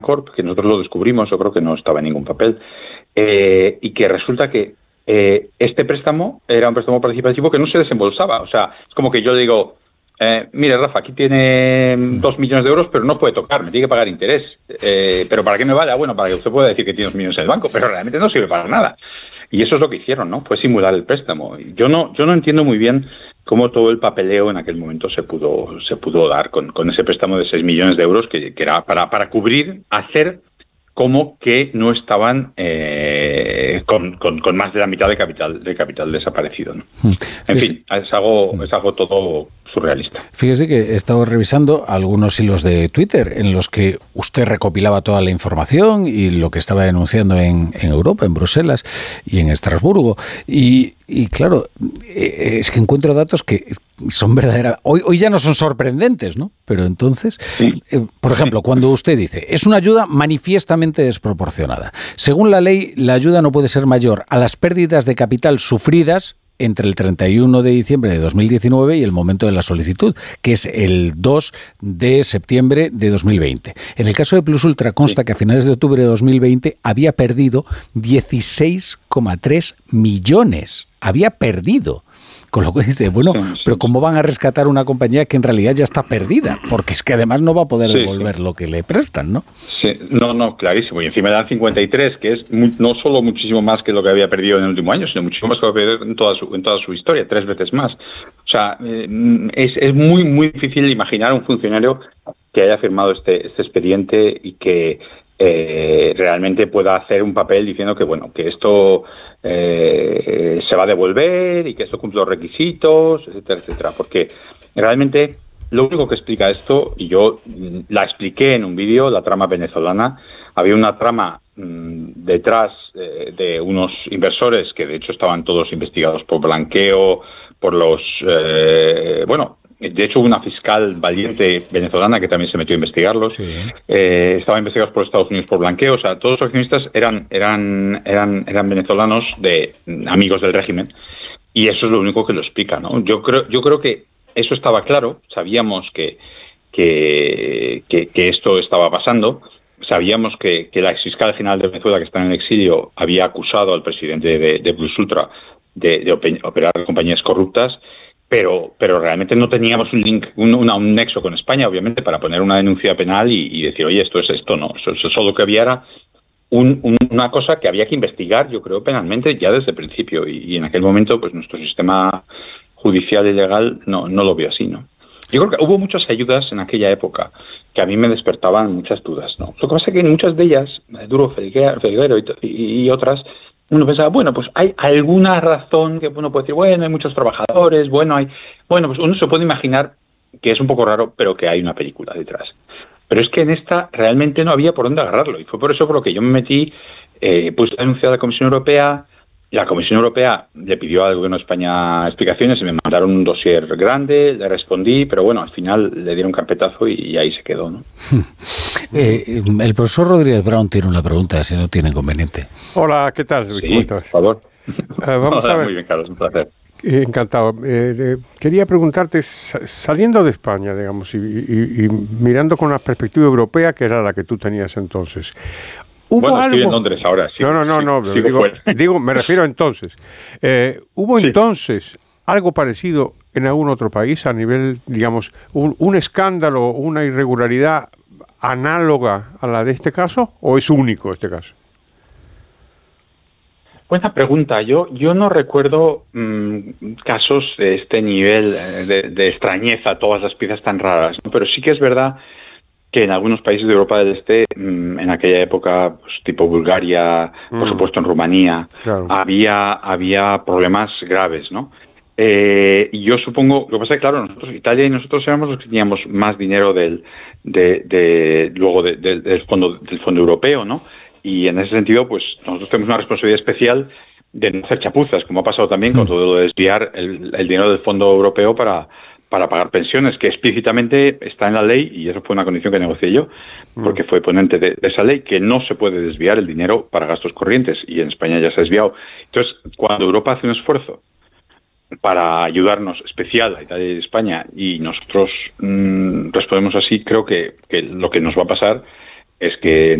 Corp, que nosotros lo descubrimos, yo creo que no estaba en ningún papel, y que resulta que este préstamo era un préstamo participativo que no se desembolsaba. O sea, es como que yo digo, mire, Rafa, aquí tiene 2 millones de euros, pero no puede tocar, me tiene que pagar interés. ¿Pero para qué me vale? Bueno, para que usted pueda decir que tiene 2 millones en el banco, pero realmente no sirve para nada. Y eso es lo que hicieron, ¿no? Fue simular el préstamo. Yo no entiendo muy bien cómo todo el papeleo en aquel momento se pudo dar con ese préstamo de 6 millones de euros que era para cubrir, hacer como que no estaban con más de la mitad de capital desaparecido, ¿no? En fin, es algo todo surrealista. Fíjese que he estado revisando algunos hilos de Twitter en los que usted recopilaba toda la información y lo que estaba denunciando en Europa, en Bruselas y en Estrasburgo. Y claro, es que encuentro datos que son verdaderas. Hoy ya no son sorprendentes, ¿no? Pero entonces, sí. Por ejemplo, cuando usted dice, es una ayuda manifiestamente desproporcionada. Según la ley, la ayuda no puede ser mayor a las pérdidas de capital sufridas entre el 31 de diciembre de 2019 y el momento de la solicitud, que es el 2 de septiembre de 2020. En el caso de Plus Ultra consta que a finales de octubre de 2020 había perdido 16,3 millones. Había perdido. Con lo que dice, bueno, pero ¿cómo van a rescatar una compañía que en realidad ya está perdida? Porque es que además no va a poder devolver lo que le prestan, ¿no? Sí, no, clarísimo. Y encima le dan 53, que es no solo muchísimo más que lo que había perdido en el último año, sino muchísimo más que lo que había perdido en toda su historia, 3 veces más. O sea, es muy, muy difícil imaginar un funcionario que haya firmado este expediente y que realmente pueda hacer un papel diciendo que, bueno, que esto se va a devolver y que esto cumple los requisitos, etcétera, etcétera. Porque realmente lo único que explica esto, y yo la expliqué en un vídeo, la trama venezolana, había una trama detrás de unos inversores que de hecho estaban todos investigados por blanqueo, por los... de hecho hubo una fiscal valiente venezolana que también se metió a investigarlos. Sí. Estaban investigados por Estados Unidos por blanqueo. O sea, todos los accionistas eran venezolanos de amigos del régimen. Y eso es lo único que lo explica, ¿no? Yo creo que eso estaba claro. Sabíamos que esto estaba pasando. Sabíamos que la exfiscal general de Venezuela, que está en el exilio, había acusado al presidente de Plus Ultra de operar compañías corruptas. Pero realmente no teníamos un link, un nexo con España, obviamente, para poner una denuncia penal y decir, oye, esto es esto, no. Eso lo que había era una cosa que había que investigar, yo creo, penalmente ya desde el principio. Y en aquel momento, pues nuestro sistema judicial y legal no lo vio así, ¿no? Yo creo que hubo muchas ayudas en aquella época que a mí me despertaban muchas dudas, ¿no? Lo que pasa es que en muchas de ellas, Duro Felguero y otras, uno pensaba, bueno, pues hay alguna razón que uno puede decir, bueno, hay muchos trabajadores, pues uno se puede imaginar que es un poco raro, pero que hay una película detrás. Pero es que en esta realmente no había por dónde agarrarlo, y fue por eso por lo que yo me metí, puse la denuncia a la Comisión Europea. La Comisión Europea le pidió al Gobierno de España explicaciones y me mandaron un dossier grande, le respondí, pero bueno, al final le dieron carpetazo y ahí se quedó, ¿no? El profesor Rodríguez Brown tiene una pregunta, si no tiene inconveniente. Hola, ¿qué tal? Sí, ¿cómo estás? Por favor. Vamos a ver. Muy bien, Carlos, un placer. Encantado. Quería preguntarte, saliendo de España, digamos, y mirando con una perspectiva europea, que era la que tú tenías entonces, ¿hubo algo? Estoy en Londres ahora, sí. No. Me refiero a entonces. ¿Hubo entonces algo parecido en algún otro país a nivel, digamos, un escándalo, una irregularidad análoga a la de este caso, o es único este caso? Buena pregunta. Yo no recuerdo casos de este nivel de extrañeza, todas las piezas tan raras, ¿no? Pero sí que es verdad que en algunos países de Europa del Este, en aquella época, pues, tipo Bulgaria, por supuesto en Rumanía, claro, había problemas graves, ¿no? Y yo supongo, lo que pasa es que, claro, Italia y nosotros éramos los que teníamos más dinero del fondo europeo, ¿no? Y en ese sentido, pues nosotros tenemos una responsabilidad especial de no hacer chapuzas, como ha pasado también con todo lo de desviar el dinero del fondo europeo para pagar pensiones, que explícitamente está en la ley, y eso fue una condición que negocié yo, porque fue ponente de esa ley, que no se puede desviar el dinero para gastos corrientes, y en España ya se ha desviado. Entonces, cuando Europa hace un esfuerzo para ayudarnos, especial a Italia y España, y nosotros respondemos así, creo que lo que nos va a pasar es que